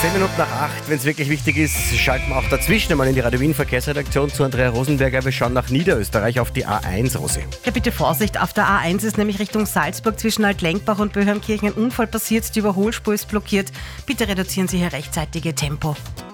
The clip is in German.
10 Minuten nach 8, wenn es wirklich wichtig ist, schalten wir auch dazwischen einmal in die Radio Wien Verkehrsredaktion zu Andrea Rosenberger. Wir schauen nach Niederösterreich auf die A1, Rosi. Ja, bitte Vorsicht, auf der A1 ist nämlich Richtung Salzburg zwischen Altlenkbach und Böhmkirchen ein Unfall passiert, die Überholspur ist blockiert. Bitte reduzieren Sie hier rechtzeitig Ihr Tempo.